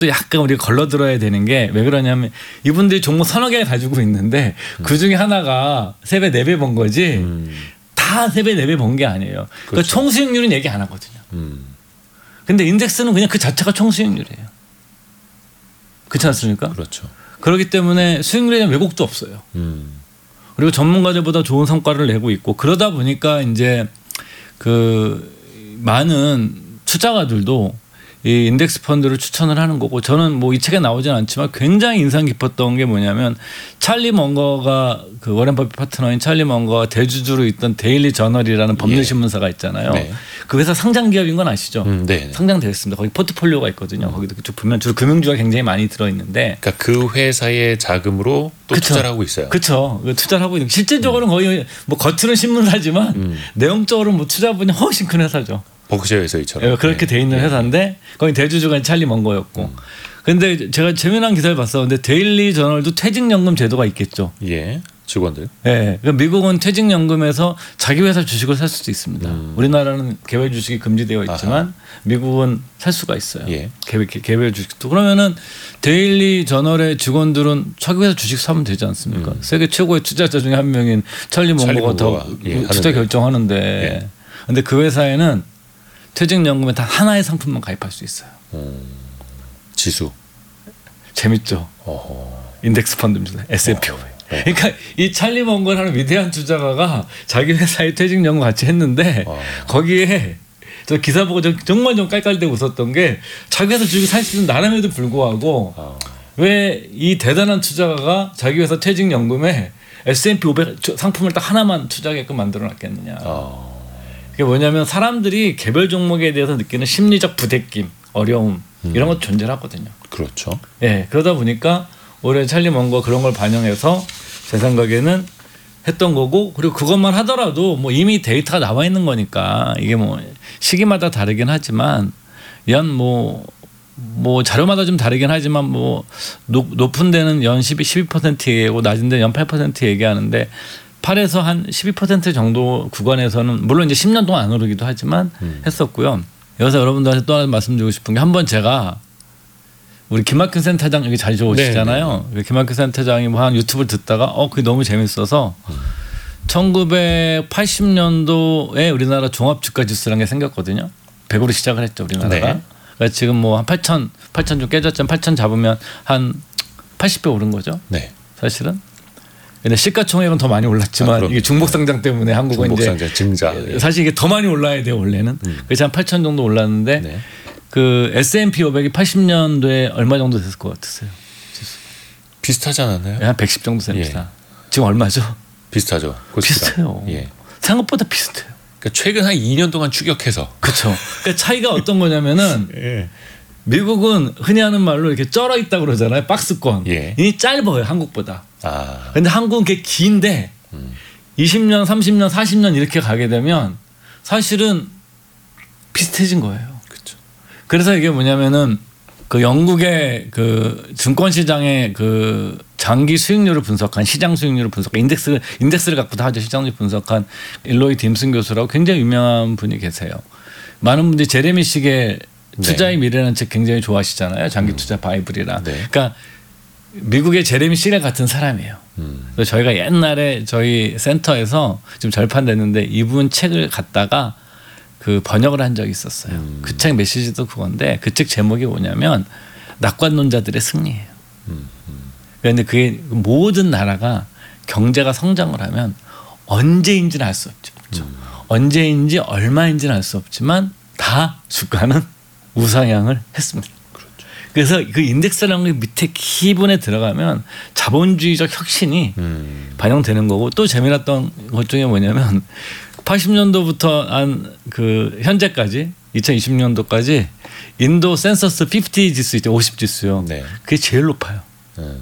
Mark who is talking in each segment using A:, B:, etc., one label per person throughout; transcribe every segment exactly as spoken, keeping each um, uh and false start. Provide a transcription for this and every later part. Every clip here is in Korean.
A: 또 약간 우리가 걸러들어야 되는 게 왜 그러냐면 이분들이 종목 서너 개를 가지고 있는데 음. 그중에 하나가 세 배, 네 배 번 거지 음. 다 세 배, 네 배 번 게 아니에요. 그렇죠. 그러니까 총수익률은 얘기 안 하거든요. 음. 근데 인덱스는 그냥 그 자체가 총수익률이에요. 그렇지 않습니까?
B: 그렇죠.
A: 그렇기 때문에 수익률에 대한 왜곡도 없어요. 음. 그리고 전문가들보다 좋은 성과를 내고 있고 그러다 보니까 이제 그 많은 투자가들도 이 인덱스 펀드를 추천을 하는 거고 저는 뭐 이 책에 나오진 않지만 굉장히 인상 깊었던 게 뭐냐면 찰리 먼거가 그 워렌 버핏 파트너인 찰리 먼거가 대주주로 있던 데일리 저널이라는 법률 신문사가 있잖아요. 네. 그 회사 상장 기업인 건 아시죠? 음, 상장되었습니다. 거기 포트폴리오가 있거든요. 음. 거기도 그쪽 보면 주로 금융주가 굉장히 많이 들어 있는데.
B: 그러니까 그 회사의 자금으로 또 그쵸. 투자를 하고 있어요.
A: 그렇죠. 투자를 하고 있는. 실제적으로는 음. 거의 뭐 겉으로는 신문사지만 음. 내용적으로 뭐 투자분이 훨씬 큰 회사죠.
B: 버크셔에서이처럼
A: 네, 그렇게 돼 있는 네. 회사인데 거기 대주주가 찰리 먼거였고. 음. 근데 제가 재미난 기사를 봤었는데 데일리 저널도 퇴직연금 제도가 있겠죠.
B: 예, 직원들.
A: 예, 그러니까 미국은 퇴직연금에서 자기 회사 주식을 살 수도 있습니다. 음. 우리나라는 개별 주식이 금지되어 있지만 아하. 미국은 살 수가 있어요. 예. 개별, 개별 주식도. 그러면은 데일리 저널의 직원들은 자기 회사 주식 사면 되지 않습니까? 음. 세계 최고의 투자자 중에 한 명인 찰리 먼거가 더 예, 투자 결정하는데. 그런데 예. 그 회사에는 퇴직연금에 단 하나의 상품만 가입할 수 있어요. 음,
B: 지수.
A: 재밌죠. 어허. 인덱스 펀드입니다. 에스 앤 피 오백. 그러니까 이 찰리 먼거라는 위대한 투자가가 자기 회사에 퇴직연금 같이 했는데 어. 거기에 저 기사 보고 정말 좀 깔깔대고 웃었던 게 자기 회사 주식 살 수 있는 나름에도 불구하고 어. 왜 이 대단한 투자가가 자기 회사 퇴직연금에 에스 앤 피 오백 상품을 딱 하나만 투자하게끔 만들어놨겠느냐. 어. 그게 뭐냐면 사람들이 개별 종목에 대해서 느끼는 심리적 부대낌, 어려움 음. 이런 것 존재를 하거든요.
B: 그렇죠.
A: 예, 그러다 보니까 올해 찰리 먼거 그런 걸 반영해서 제 생각에는 했던 거고 그리고 그것만 하더라도 뭐 이미 데이터가 나와 있는 거니까 이게 뭐 시기마다 다르긴 하지만 연 뭐 뭐 자료마다 좀 다르긴 하지만 뭐 높, 높은 데는 연 십이, 십이 퍼센트 얘기하고 낮은 데는 연 팔 퍼센트 얘기하는데 팔에서 한 십이 퍼센트 정도 구간에서는 물론 이제 십 년 동안 안 오르기도 하지만 음. 했었고요. 여기서 여러분들한테 또 하나 말씀드리고 싶은 게 한번 제가 우리 김학균 센터장 여기 자주 오시잖아요. 네, 네. 김학균 센터장이 뭐 한 유튜브를 듣다가 어 그게 너무 재밌어서 음. 천구백팔십 년도에 우리나라 종합주가지수라는 게 생겼거든요. 백으로 시작을 했죠 우리나라가. 네. 그러니까 지금 뭐 한 팔천, 팔천 좀 깨졌지만 팔천 잡으면 한 팔십 배 오른 거죠. 네. 사실은. 근데 시가총액은 더 많이 올랐지만 아, 이게 중복상장 때문에 한국은
B: 중복상장,
A: 이제
B: 증자.
A: 사실 이게 더 많이 올라야 돼요 원래는. 음. 그래서 한 팔천 정도 올랐는데 네. 그 에스 앤 피 오백이 팔십 년도에 얼마 정도 됐을 것 같으세요?
B: 비슷하지 않았나요?
A: 한 백십 정도 됩니다. 예. 지금 얼마죠?
B: 비슷하죠.
A: 비슷해요. 예. 생각보다 비슷해요.
B: 그러니까 최근 한 이 년 동안 추격해서.
A: 그렇죠. 그러니까 차이가 어떤 거냐면은 예. 미국은 흔히 하는 말로 이렇게 쩔어 있다고 그러잖아요. 박스권. 예. 이 짧아요 한국보다. 아. 근데 한국은 게 긴데 음. 이십 년, 삼십 년, 사십 년 이렇게 가게 되면 사실은 비슷해진 거예요.
B: 그렇죠.
A: 그래서 이게 뭐냐면은 그 영국의 그 증권 시장의 그 장기 수익률을 분석한 시장 수익률을 분석한 인덱스 인덱스를 갖고도 하죠. 시장을 분석한 일로이 딤슨 교수라고 굉장히 유명한 분이 계세요. 많은 분들이 제레미 시겔 투자의 네. 미래라는 책 굉장히 좋아하시잖아요. 장기 투자 바이블이라. 네. 그러니까 미국의 제레미 시겔 같은 사람이에요. 음. 그래서 저희가 옛날에 저희 센터에서 지금 절판됐는데 이분 책을 갖다가 그 번역을 한 적이 있었어요. 음. 그 책 메시지도 그건데 그 책 제목이 뭐냐면 낙관론자들의 승리예요. 음. 음. 그런데 그게 모든 나라가 경제가 성장을 하면 언제인지는 알 수 없죠. 음. 언제인지 얼마인지는 알 수 없지만 다 주가는 우상향을 했습니다. 그렇죠. 그래서 그 인덱스라는 게 밑에 기본에 들어가면 자본주의적 혁신이 음. 반영되는 거고 또 재미났던 것 중에 뭐냐면 팔십 년도부터 한 그 현재까지 이천이십 년도까지 인도 센서스 오십 지수 있죠. 오십 지수요. 네. 그게 제일 높아요. 음.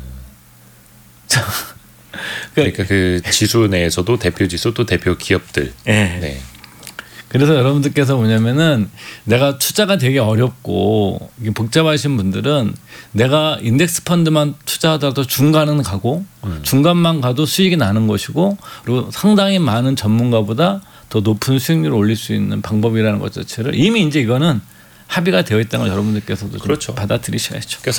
B: 그러니까 그 지수 내에서도 대표 지수 또 대표 기업들.
A: 네. 네. 그래서 여러분들께서 뭐냐면은 내가 투자가 되게 어렵고 복잡하신 분들은 내가 인덱스 펀드만 투자하더라도 중간은 가고 음. 중간만 가도 수익이 나는 것이고 그리고 상당히 많은 전문가보다 더 높은 수익률을 올릴 수 있는 방법이라는 것 자체를 이미 이제 이거는 합의가 되어 있다는 걸 여러분들께서도 좀
B: 그렇죠.
A: 받아들이셔야죠.
B: 그러니까